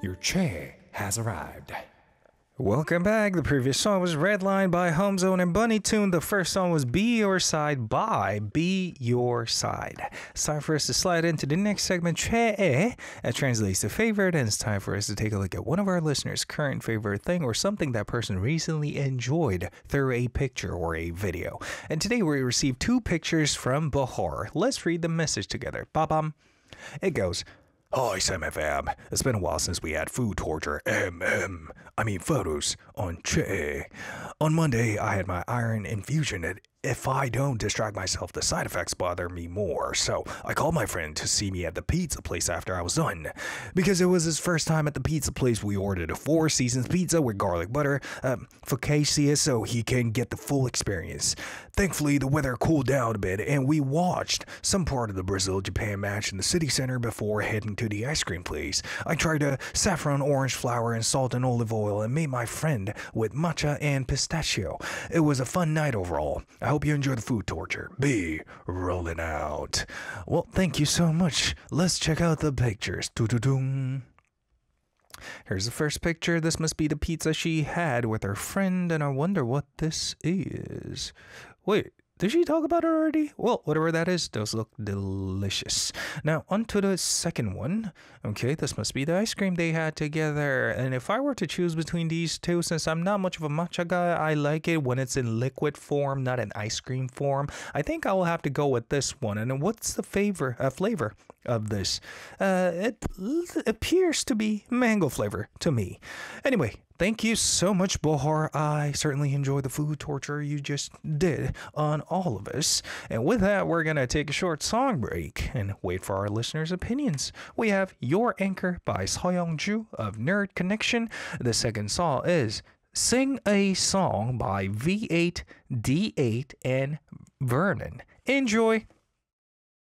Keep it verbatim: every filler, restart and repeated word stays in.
Your chair has arrived. Welcome back. The previous song was Redline by Homezone and Bunny Tune. The first song was Be Your Side by Be Your Side. It's time for us to slide into the next segment, Che. That translates to favorite, and it's time for us to take a look at one of our listeners' current favorite thing or something that person recently enjoyed through a picture or a video. And today we received two pictures from Bahar. Let's read the message together. Ba-bam. It goes, "Hi, Sam F M. It's been a while since we had food torture, M M. I mean photos, on Che. On Monday, I had my iron infusion, and if I don't distract myself, the side effects bother me more. So I called my friend to see me at the pizza place after I was done. Because it was his first time at the pizza place, we ordered a Four Seasons pizza with garlic butter, um, focaccia, so he can get the full experience. Thankfully, the weather cooled down a bit, and we watched some part of the Brazil-Japan match in the city center before heading to the ice cream place. I tried a saffron orange flour and salt and olive oil and made my friend with matcha and pistachio. It was a fun night overall. I hope you enjoy the food torture. Be rolling out." Well, thank you so much. Let's check out the pictures. Doo-doo-doom. Here's the first picture. This must be the pizza she had with her friend, and I wonder what this is. Wait, did she talk about it already? Well, whatever that is, those look delicious. Now, on to the second one. Okay, this must be the ice cream they had together. And if I were to choose between these two, since I'm not much of a matcha guy, I like it when it's in liquid form, not in ice cream form. I think I will have to go with this one. And what's the favor, uh, flavor of this? Uh, it l- appears to be mango flavor to me. Anyway, thank you so much, Bahar. I certainly enjoy the food torture you just did on all of us. And with that, we're going to take a short song break and wait for our listeners' opinions. We have Your Anchor by Seoyoung-ju of Nerd Connection. The second song is Sing a Song by V eight, D eight, and Vernon. Enjoy!